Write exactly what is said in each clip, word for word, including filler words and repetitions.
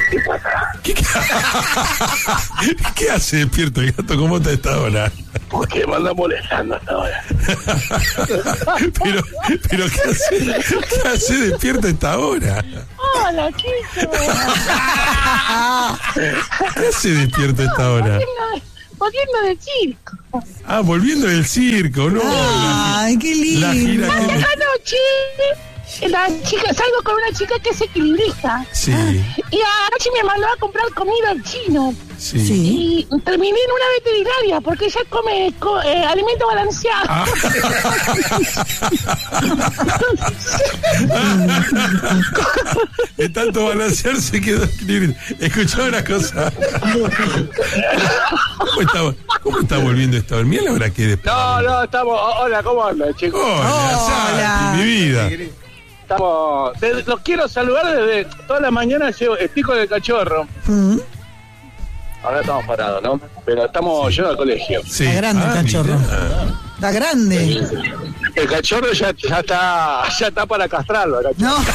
¿Qué pasa? ¿Qué, ¿Qué hace despierto el gato? ¿Cómo está a esta hora? ¿Por qué me anda molestando hasta ahora? pero, pero ¿qué hace, ¿qué hace despierto a esta hora? Hola, chicos. ¿Qué hace despierto a esta hora? Volviendo, volviendo del circo. Ah, volviendo del circo, ¿no? Ay, qué lindo. La gira que... Anoche, la chica, salgo con una chica que es equilibrista. Sí. Y anoche me mandó a comprar comida al chino. Sí. Sí. Y terminé en una veterinaria porque ella come co, eh, alimento balanceado. Ah. De tanto balancear se quedó equilibrado. Escuchá una cosa. ¿Cómo está, cómo está volviendo esta hora? Mira la hora que después. No, no, estamos... Hola, ¿cómo andan, chicos? Hola, Hola. Santi, mi vida. Estamos... Te, los quiero saludar desde... Toda la mañana llevo estico de cachorro. Mm. Ahora estamos parados, ¿no? Pero estamos yendo al colegio. Sí. Está grande el Ah, cachorro. mirá. Está grande. El cachorro ya, ya está ya está para castrarlo, el cachorro. No.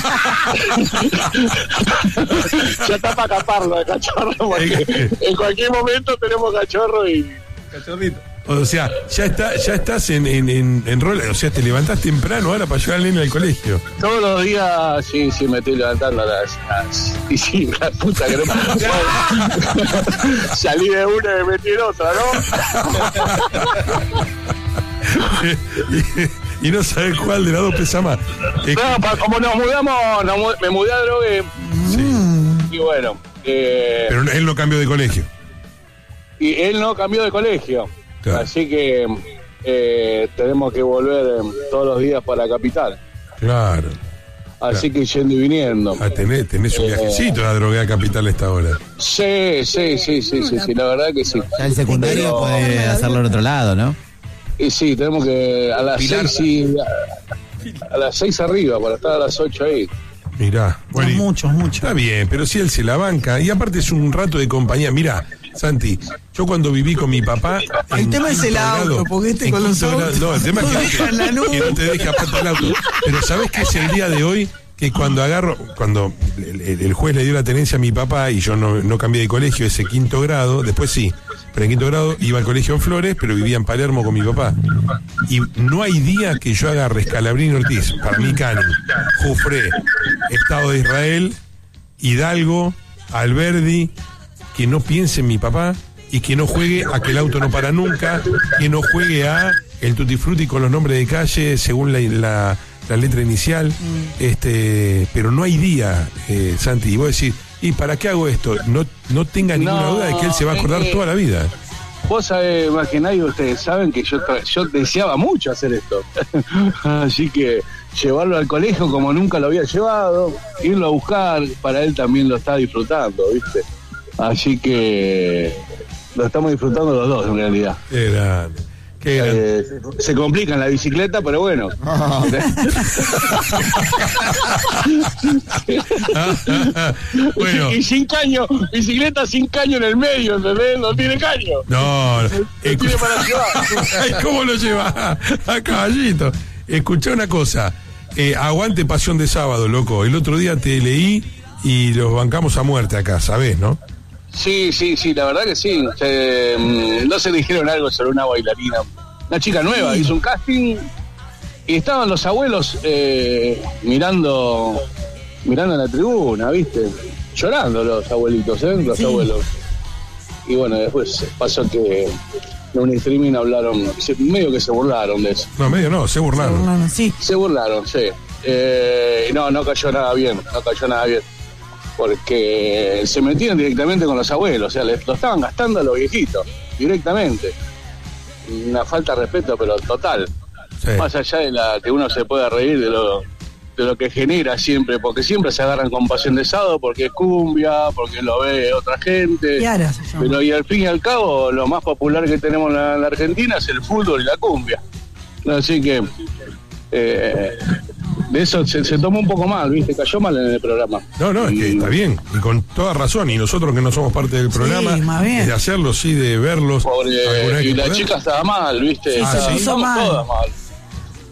Ya está para caparlo, el cachorro, porque en cualquier momento tenemos cachorro y... Cachorrito. O sea, ya está, ya estás en, en, en, en rol, o sea, te levantás temprano ahora para llevar al nene al colegio. Todos los días, sí, sí, me estoy levantando a las... las y sí, la puta que no... Salí de una y me metí en otra, ¿no? y, y no sabes cuál de las dos pesa más. Es No, pa, como nos mudamos, nos mu- me mudé a Drogué, sí. y bueno, eh, Pero él no cambió de colegio. y él no cambió de colegio, Claro. así que eh, tenemos que volver eh, todos los días para la capital, Claro. así que yendo y viniendo. Ah, tenés, tenés un viajecito a Drogué a Capital a esta hora. Sí, sí, sí, sí, sí, sí, la verdad que sí. Ya el secundario Pero- puede hacerlo en otro lado, ¿no? Y sí, tenemos que a las Pilar. seis y a, a las seis arriba para estar a las ocho ahí. Mirá, bueno, y- Muchos, muchos. está bien, pero si él se la banca, y aparte es un rato de compañía. Mirá, Santi, yo cuando viví con mi papá. El en tema es el quinto auto, grado, porque este en con los quinto grado- autos No, el tema es no dejan la que, luz. que no te deja aparte el auto. Pero ¿sabés qué es el día de hoy? Que cuando agarro, cuando el, el- el juez le dio la tenencia a mi papá y yo no, no cambié de colegio, ese quinto grado, después sí, pero en quinto grado iba al colegio en Flores, pero vivía en Palermo con mi papá. Y no hay día que yo agarre Scalabrini Ortiz, para mí Cani, Jufré, Estado de Israel, Hidalgo, Alberdi, que no piense en mi papá y que no juegue a que el auto no para nunca, que no juegue a el Tutti Frutti con los nombres de calle según la, la, la letra inicial, mm. este, pero no hay día, eh, Santi, y vos decís, ¿y para qué hago esto? No, no tenga ninguna No, duda de que él se va a acordar eh, toda la vida. Vos sabés más que nadie, ustedes saben que yo tra- yo deseaba mucho hacer esto. Así que llevarlo al colegio como nunca lo había llevado, irlo a buscar, para él también lo está disfrutando, ¿viste? Así que lo estamos disfrutando los dos en realidad. Qué grande. Qué grande. Eh, se, se complica en la bicicleta, pero bueno. Ah, ah, ah. Bueno, Y, y sin caño, bicicleta sin caño en el medio, ¿entendés? No tiene caño. no, no. No tiene para llevar. Ay, ¿cómo lo lleva? A caballito. Escuchá una cosa. Eh, aguante Pasión de Sábado, loco. El otro día te leí y los bancamos a muerte acá, ¿sabés, no? Sí, sí, sí, la verdad que sí. Se, mm, no se dijeron algo sobre una bailarina. Una chica nueva, hizo un casting y estaban los abuelos eh, mirando mirando en la tribuna, ¿viste? Llorando los abuelitos, ¿eh? Los Sí. abuelos. Y bueno, después pasó que en un streaming hablaron, se- medio que se burlaron de eso. No, medio no, se burlaron. No, no, sí. Se burlaron, sí. Eh, y no, no cayó nada bien, no cayó nada bien. Porque se metían directamente con los abuelos, o sea, les, lo estaban gastando a los viejitos, directamente. Una falta de respeto, pero total. Sí. Más allá de la que uno se pueda reír de lo, de lo que genera siempre, porque siempre se agarran con Pasión de Sábado, porque es cumbia, porque lo ve otra gente. Kiara se llama. Pero y al fin y al cabo, lo más popular que tenemos en la, en la Argentina es el fútbol y la cumbia. Así que eh, de eso se, se tomó un poco mal, ¿viste? Cayó mal en el programa. No, no, es que Y- está bien, y con toda razón, y nosotros que no somos parte del programa, más bien. de hacerlo, sí, de verlos. Porque, alguna vez y que la podamos. chica estaba mal, ¿viste? Sí, se Estábamos puso mal. todas mal.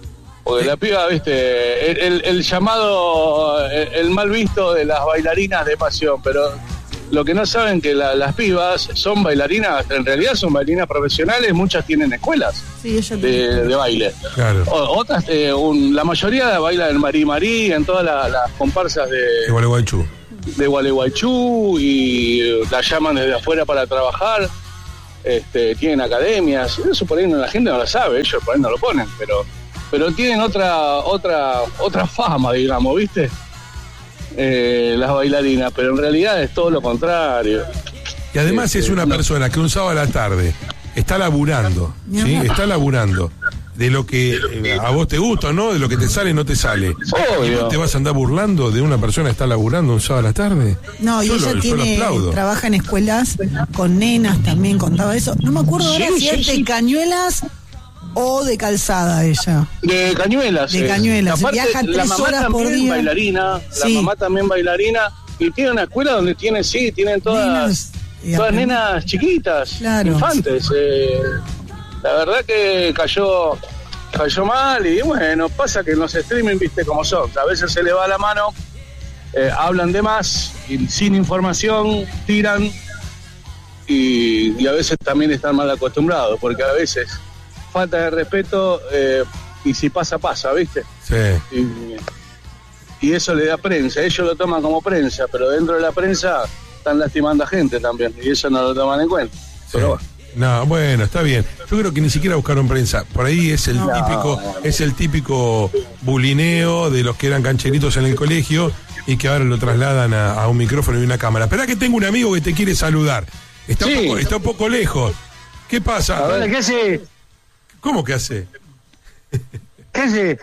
Porque la piba, viste, el, el, el llamado, el, el mal visto de las bailarinas de pasión, pero lo que no saben que la, las pibas son bailarinas, en realidad son bailarinas profesionales, muchas tienen escuelas Sí, ella de, tiene. de baile. Claro. O- otras, eh, un- la mayoría baila en Marí Marí, en todas la- las comparsas de, De Gualeguaychú. de Gualeguaychú, y la llaman desde afuera para trabajar. Este, tienen academias, eso por ahí no, la gente no lo sabe, ellos por ahí no lo ponen, pero pero tienen otra otra otra fama, digamos, ¿viste? Eh, las bailarinas, pero en realidad es todo lo contrario. Y además es una persona que un sábado a la tarde está laburando, ¿sí? Está laburando de lo que eh, a vos te gusta, ¿no? De lo que te sale, no te sale. ¿Y Obvio. vos te vas a andar burlando de una persona que está laburando un sábado a la tarde? No, y Yo ella lo- yo lo tiene, aplaudo. trabaja en escuelas con nenas también, contaba eso. No me acuerdo ahora Sí, si es sí, de sí. Cañuelas o de Calzada ella. De Cañuelas. De eh. Cañuelas, Aparte, viaja la tres mamá horas por también día. bailarina, Sí. la mamá también bailarina, y tiene una escuela donde tiene, sí, tienen todas Nenas, y todas aprende- nenas chiquitas, Claro. infantes. eh. La verdad que cayó cayó mal, y bueno, pasa que en los streaming, viste cómo son, a veces se le va la mano, eh, hablan de más, y sin información tiran, y, y a veces también están mal acostumbrados, porque a veces falta de respeto, eh, y si pasa, pasa, ¿viste? Sí. Y, y eso le da prensa, ellos lo toman como prensa, pero dentro de la prensa están lastimando a gente también, y eso no lo toman en cuenta. Pero bueno. No, bueno, está bien. Yo creo que ni siquiera buscaron prensa. Por ahí es el No. típico, es el típico bulineo de los que eran cancheritos en el colegio y que ahora lo trasladan a, a un micrófono y una cámara. Esperá que tengo un amigo que te quiere saludar. Está, Sí. un, poco, está un poco lejos. ¿Qué pasa? A ver, ¿Qué hace? ¿Cómo que hace? ¿Qué hace?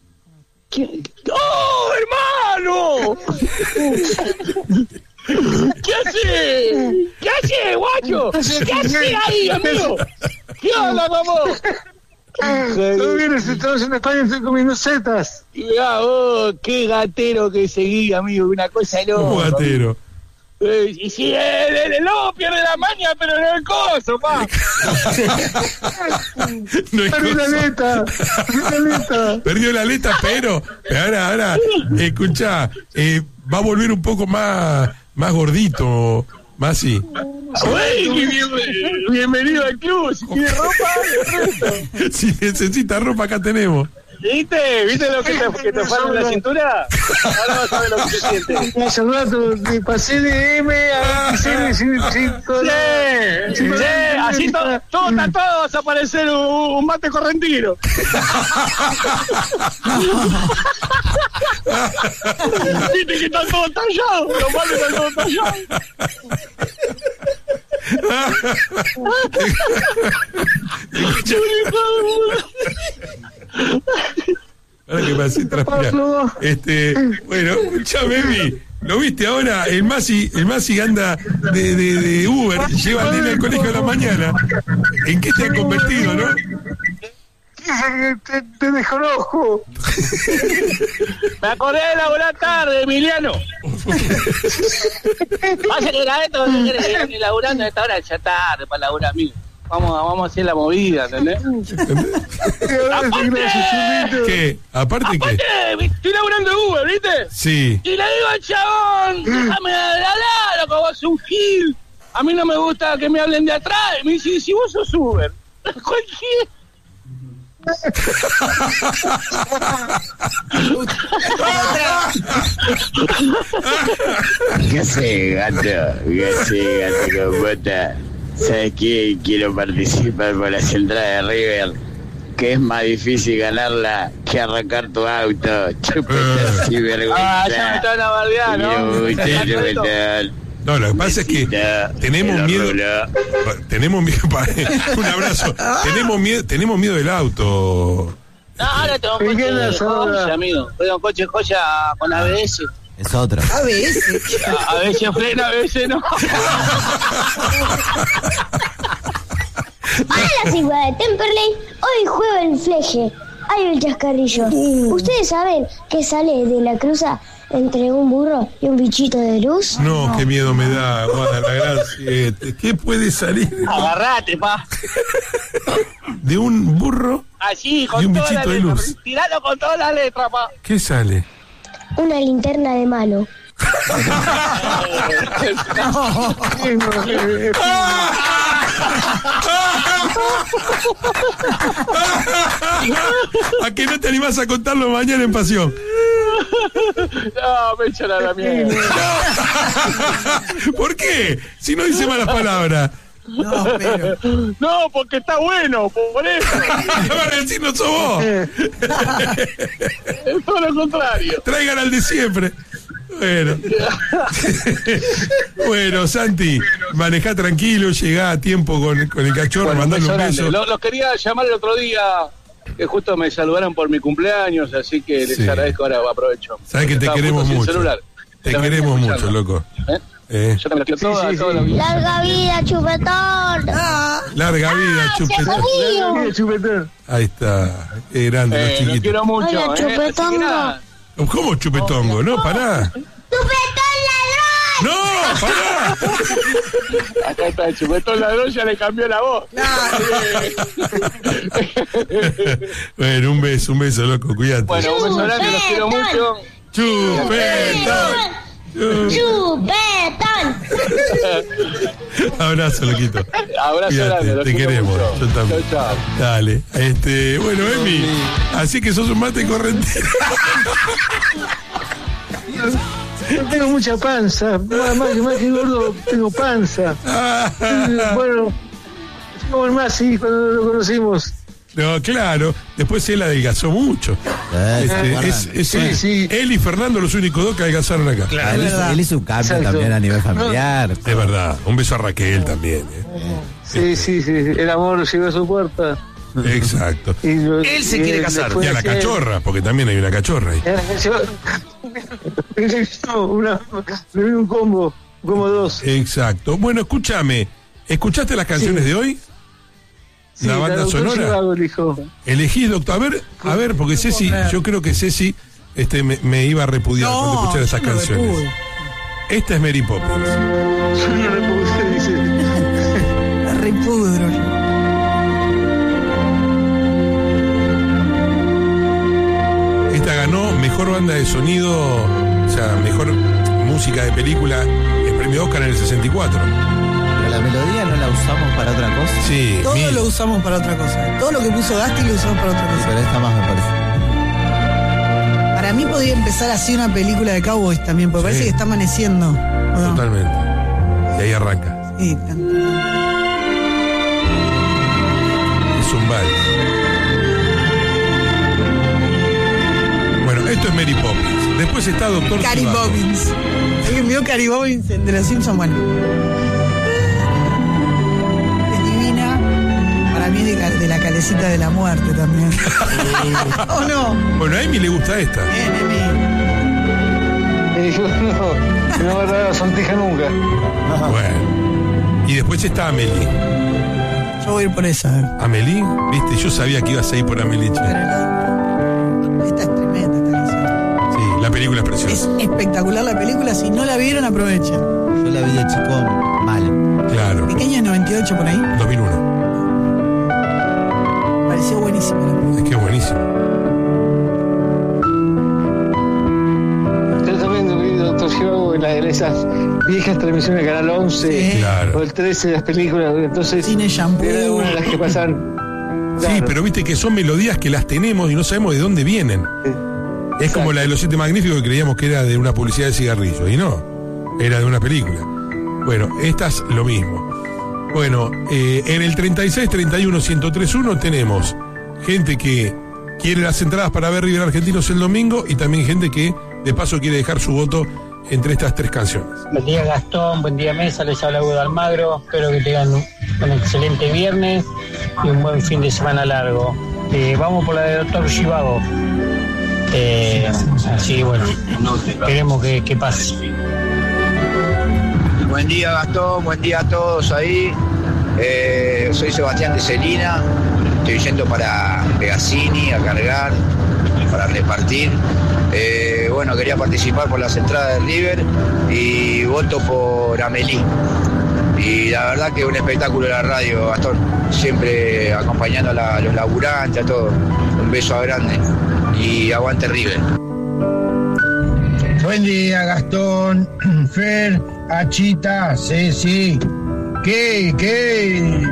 ¡Oh, hermano! ¿Qué hace? ¿Qué hace, guacho? ¿Qué hace ahí, amigo? ¿Qué onda, vamos? Todo bien, estamos en España, estoy comiendo setas. Mirá, oh, qué gatero que seguí, amigo, una cosa ¿Cómo loca. gatero? Eh, y si el, el, el lobo pierde la maña, pero no el coso, pa. No hay Perdí la cosa. aleta, perdí la aleta. Perdió la aleta, pero ahora, ahora, escuchá, eh, va a volver un poco más, más gordito, más así. Güey, que bien- bienvenido al club. Si tiene ropa, le presto. Si necesita ropa, acá tenemos. ¿Viste? ¿Viste lo que te, que te falta en la cintura? Ahora vas a ver lo que se siente. Me saluda tu, mi pasé de M a veintiséis, sin, sin, todo. Sí, sí, así to- todo está todo, vas a parecer un, un mate correntino. Viste que están todos tallados, los mates están todos tallados. Ahora que me hace transpirar. Este, bueno, escuchame, Emi, ¿lo viste ahora? El Masi, el Masi anda de, de, de Uber, lleva al nene al colegio a la mañana. ¿En qué te ha convertido, no? Te, te desconozco. Me acordé de laburar tarde, Emiliano. Pasa que la esto no quiere que yo ni laburando a esta hora ya tarde para laburar, amigo. Vamos, vamos a hacer la movida, ¿entendés? ¿Qué? ¿Aparte qué? Aparte, estoy laburando de Uber, ¿viste? Sí. Y le digo al chabón, déjame hablar, loco, vos sos un gil. A mí no me gusta que me hablen de atrás. Y me dice, si vos sos Uber, cualquier... ¿Qué hace, gato? ¿Qué hace, gato con bota? ¿Sabes qué? Quiero participar por las entradas de River, que es más difícil ganarla que arrancar tu auto. Chupeta sin vergüenza. Ah, ya me están a bardear, ¿no? Quiero mucho, chupeta. No, lo que pasa es que tenemos miedo. Tenemos miedo. Un abrazo. Tenemos miedo, tenemos miedo del auto. No, ahora tengo un coche de joya, amigo. Tengo un coche de joya con A B S. Es otro. A veces. A, a veces frena, a veces no. Hola, figura de Temperley. Hoy juego el fleje. Hay un chascarrillo. ¿Ustedes saben que sale de la cruza entre un burro y un bichito de luz? No, qué miedo me da, Guada, la gran siete. ¿Qué puede salir? Agarrate, pa. de un burro Así, y con un toda la bichito de letra. luz. Tirado con toda la letra, pa. ¿Qué sale? Una linterna de mano. ¿A que no te animás a contarlo mañana en Pasión? No, me echan a la mierda. ¿Por qué? Si no dice malas palabras. No, pero. No, porque está bueno, por eso. Van a decir no sos vos. Es todo lo contrario. Traigan al de siempre. Bueno. Bueno, Santi, manejá tranquilo, llegá a tiempo con, con el cachorro, Bueno, mandale un grande. beso. Lo- Los quería llamar el otro día, que justo me saludaron por mi cumpleaños, así que les Sí. agradezco, ahora aprovecho. Sabés que te Estaba queremos justo sin mucho. celular. Te También queremos estoy mucho, escuchando. loco. ¿Eh? Eh, Yo también la quiero toda, sí, toda sí. la vida. Larga vida, chupetón. Ah, larga vida, chupetón. Mira, chupetón. Ahí está. Qué grande, los Eh, los chiquitos. quiero mucho. Hola, eh, así que chupetongo. nada. ¿Cómo chupetongo? No, pará. ¡Chupetón ladrón! No, pará. Acá está el chupetón ladrón, ya le cambió la voz. Bueno, un beso, un beso, loco, cuídate. Bueno, un beso grande, los quiero mucho. Chupetón. ¡Chupetón! Abrazo, loquito. Abrazo Cuídate, grande, los te quiero queremos. mucho. Yo también. Chau, chau. Dale. Este, bueno, Emi, así que sos un mate correntino. Yo tengo mucha panza. Más, más, que- más que gordo, tengo panza. Bueno, somos más, sí, cuando lo conocimos. No, claro. Después él adelgazó mucho. Eh, Este, Fernando. es, es- Sí, sí. Él y Fernando, los únicos dos que adelgazaron acá. Ah, él, hizo, él hizo un cambio Exacto. también a nivel familiar. Es verdad. Un beso a Raquel también. eh. Sí, sí, sí. El amor llegó a su puerta. Exacto. Y lo- Él se y quiere él casar. después Y a la de- cachorra, porque también hay una cachorra ahí. Y a la cachorra. Una, le vino un combo, un combo dos. Exacto. Bueno, escúchame. ¿Escuchaste las canciones Sí. de hoy? Sí, la banda doctor sonora. Chivago elijo. Elegís, doctor. A ver, a ver, porque Ceci, yo creo que Ceci este, me, me iba a repudiar cuando no, escuchara esas yo no canciones. repudio. Esta es Mary Poppins. Yo no le puse, dice. La repudro. Esta ganó mejor banda de sonido, o sea, mejor música de película, el premio Oscar en el sesenta y cuatro. Pero la melodía no la usamos para otra cosa. Sí, Todo mil. lo usamos para otra cosa. Todo lo que puso Gasti lo usamos para otra Sí, cosa. pero esta más me parece. Para mí podría empezar así una película de cowboys también, porque Sí. parece que está amaneciendo. ¿o no? Totalmente. Y ahí arranca. Sí, tan- Es un vals. Bueno, esto es Mary Poppins. Después está Doctor Cary Zhivago. Bobbins. ¿Alguien vio Cary Bobbins de los Simpsons? Bueno. Es divina. Para mí es de, ca- de la calecita de la muerte también. ¿O no? Bueno, a Amy le gusta esta. Bien, Emi. Me dijo, no, no va a dar la sortija nunca. Bueno. Y después está Amelie. Yo voy a ir por esa. eh. Amelie, viste, yo sabía que ibas a ir por Amelie. che. Pero no, esta es tremenda esta canción. Sí, la película es Es preciosa. espectacular la película. Si no la vieron, aprovechen. Yo la vi de chico mal. Claro, Pequeña noventa y ocho por ahí. dos mil uno. Pareció buenísima la película. Es que es buenísimo. Yo también vi Doctor Chivago en, la- en esas viejas transmisiones de Canal once Sí. Claro. o el trece de las películas. Entonces, Cine Shampoo. era una de las que pasan. Sí, Claro. pero viste que son melodías que las tenemos y no sabemos de dónde vienen. Sí. Es como la de los siete magníficos que creíamos que era de una publicidad de cigarrillos. Y no, era de una película. Bueno, esta es lo mismo. Bueno, eh, en el treinta y seis, treinta y uno, ciento tres punto uno tenemos gente que quiere las entradas para ver River Argentinos el domingo y también gente que de paso quiere dejar su voto entre estas tres canciones. Buen día Gastón, buen día Mesa, les habla Hugo de Almagro, espero que tengan un, un excelente viernes y un buen fin de semana largo. Eh, vamos por la de Doctor Chivago. Eh, así bueno, esperemos que, que pase. Buen día Gastón, buen día a todos ahí. Eh, soy Sebastián de Celina, estoy yendo para Pegazzini a cargar, para repartir. Eh, bueno, quería participar por las entradas de River y voto por Amelie. Y la verdad que un espectáculo la radio, Gastón, siempre acompañando a, la, a los laburantes, a todos. Un beso grande y aguante River. Buen día, Gastón, Fer, Achita, sí, sí. ¿Qué? ¿Qué?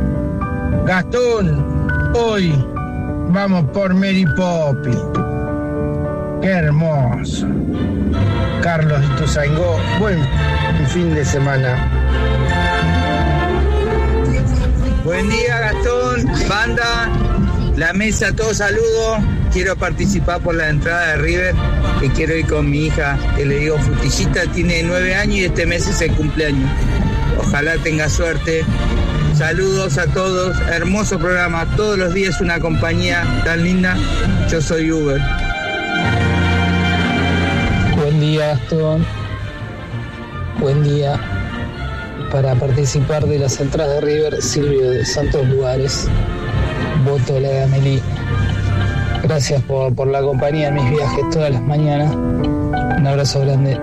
Gastón, hoy vamos por Mary Poppy. Qué hermoso. Carlos Ituzaingó, buen fin de semana. Buen día, Gastón, banda, la mesa, todos saludos. Quiero participar por la entrada de River, que quiero ir con mi hija, que le digo Frutillita, tiene nueve años y este mes es el cumpleaños. Ojalá tenga suerte. Saludos a todos, hermoso programa, todos los días una compañía tan linda. Yo soy Uber. Buen día, Gastón. Buen día. Para participar de las entradas de River, Silvio de Santos Lugares. Voto la de Amelie. Gracias por, por la compañía en mis viajes todas las mañanas. Un abrazo grande.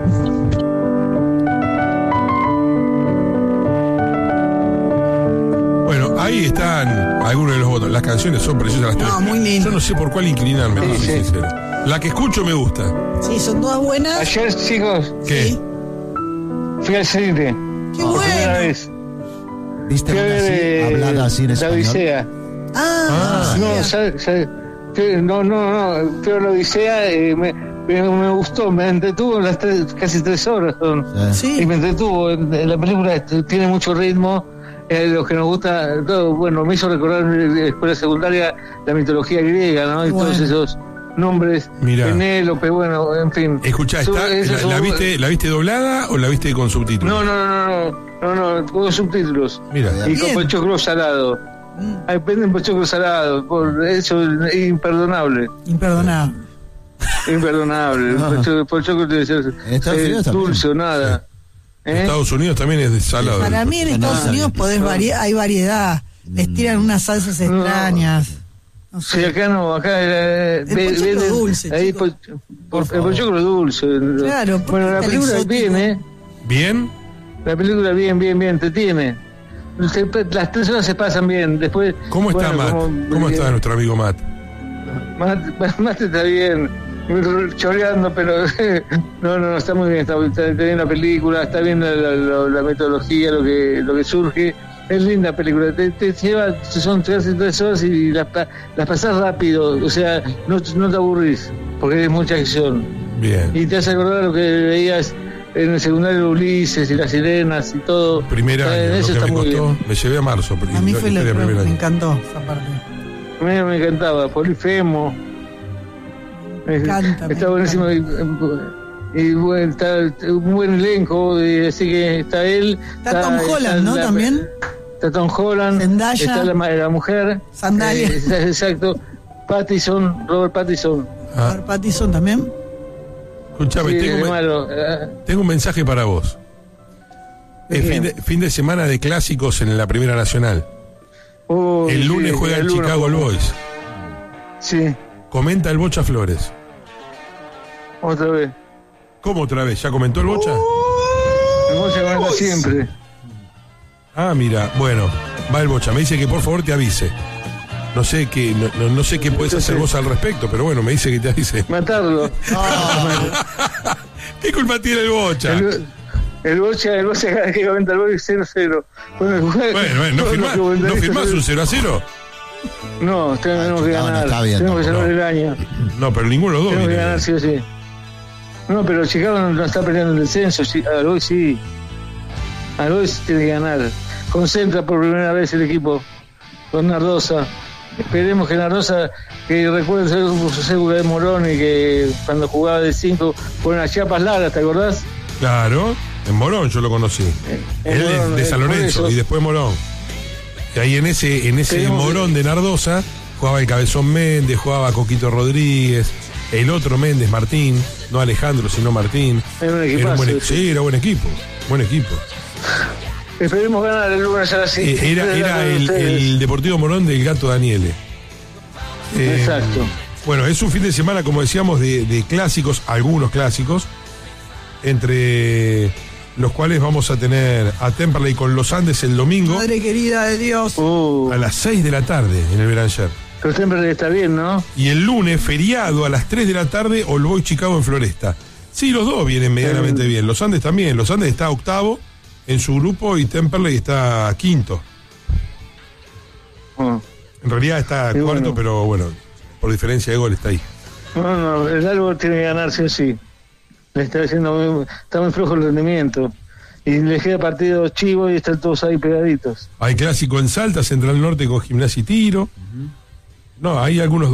Bueno, ahí están algunos de los votos. Las canciones son preciosas las tres. No, muy lindo. Yo no sé por cuál inclinarme, para Sí, ser sí. sincero. La que escucho me gusta. Sí, son todas buenas. Ayer, chicos, ¿Qué? Sí. fui al cine. Qué Por primera bueno. vez. ¿Viste Fui a una ver así, eh, hablada así en La español? Odisea. Ah, No, sí. sabe- sabe- fui- no, no, no, fui a la Odisea, eh, me, me, me gustó, me entretuvo las tres, casi tres horas son. Sí. Y me entretuvo, en- en la película este, tiene mucho ritmo, eh, los que nos gusta, todo, bueno, me hizo recordar en la escuela secundaria la mitología griega, ¿no? Y Bueno. todos esos nombres, Mirá. Penélope, bueno, en fin. Escuchá, Su- está, esos la, son- la viste, ¿la viste doblada o la viste con subtítulos? No, no, no, no, no, no, no, con subtítulos. Mira. Y Bien. con pochoclo salado. Mm, Ay, venden pochoclo salado, por eso es imperdonable. imperdonable. Imperdonable. Ah. El pochoclo, pochoclo debe ser En Estados eh, Unidos también. dulce o nada. En ¿Eh? Estados Unidos también es de salado. Para mí en No, Estados no, Unidos no. podés vari- hay variedad. Les tiran unas salsas No. extrañas. No Sí, sé. acá no, acá eh, El pochoclo dulce, ahí chicos. po- por, el pochoclo dulce. Claro, ¿por bueno, qué la tan película exótico? bien, ¿eh? ¿Bien? La película bien, bien, bien, te tiene. Se- Las tres horas se pasan bien. Después. ¿Cómo está bueno, Matt? como- ¿Cómo está nuestro amigo Matt? Matt, Matt está bien, choreando, pero no, no, no, está muy bien, está, está, está bien la película, está bien la, la, la- la metodología, lo que lo que surge. Es linda película, te, te lleva, son casi tres horas y las, pa- las pasás rápido, o sea, no, no te aburrís, porque es mucha acción. Bien. Y te hace acordar lo que veías en el secundario de Ulises y las sirenas y todo. Primer año, Eh, lo eso que está me muy costó, bien. me llevé a marzo. pri- A mí la fue la, historia del primer me año. encantó esa parte. A mí me encantaba, Polifemo. Me encanta. me Está buenísimo. Y, y bueno, está un buen elenco, y así que está él. Está Tom Holland, ¿no? la- También. Está Tom Holland. Zendaya. Está la, ma- la mujer. Sandalia. eh, está- exacto. Pattison, Robert Pattison. Ah, Robert Pattinson también. escuchame, Sí, tengo, de un- malo. eh, tengo un mensaje para vos. ¿De Es quién? fin de, fin de semana de clásicos en la Primera Nacional. uy, El sí, lunes juega el lunes Chicago juega. Boys. Sí, Comenta el Bocha Flores. otra vez. ¿Cómo otra vez? ¿Ya comentó el Bocha? El Bocha comenta siempre. Ah, mira, bueno, va el Bocha. Me dice que por favor te avise. No sé qué, no, no- no sé qué puedes hacer vos al respecto, pero bueno, me dice que te avise. Matarlo. ¿Qué culpa tiene el Bocha? El, el Bocha, el Bocha cada vez que comenta el Bocha es cero cero. Bueno, Bueno, bueno, ¿no firmás, ¿no firmás un cero a cero? No, tenemos que no, no ganar. está bien, tenemos que no, salvar no. el año. No, pero ninguno de los dos Tenemos que viene. ganar sí o sí. No, pero Chicago no, no está peleando el descenso. Sí, al hoy sí. Al hoy sí tiene que ganar. Concentra por primera vez el equipo con Nardosa. Esperemos que Nardosa, que recuerde su cédula de Morón y que cuando jugaba de cinco con las chapas largas, ¿te acordás? Claro, en Morón yo lo conocí. En Él Morón, es de eh, San por Lorenzo eso. y después Morón. Y ahí en ese, en ese Tenemos que- Morón de Nardosa jugaba el Cabezón Méndez, jugaba Coquito Rodríguez, el otro Méndez, Martín, no Alejandro, sino Martín. Era un Era un equipazo, buen, sí. sí, era buen equipo, buen equipo. Esperemos ganar el lunes a las Eh, cinco. era era el, el Deportivo Morón del Gato Daniele. Eh, Exacto. Bueno, es un fin de semana, como decíamos, de, de clásicos, algunos clásicos, entre los cuales vamos a tener a Temperley con los Andes el domingo. Madre querida de Dios. Uh, A las seis de la tarde en el Belanger. pero siempre está bien, ¿no? Y el lunes, feriado, a las tres de la tarde, All Boys Chicago en Floresta. Sí, los dos vienen medianamente bien. Los Andes también. Los Andes está octavo en su grupo y Temperley está quinto. Uh. En realidad está Y cuarto, bueno. pero bueno, por diferencia de gol está ahí. No, no, el árbol tiene que ganar sí o sí. Le está haciendo muy, está muy flojo el rendimiento. Y le queda partido chivo y están todos ahí pegaditos. Hay clásico en Salta, Central Norte con Gimnasia y Tiro. No, hay algunos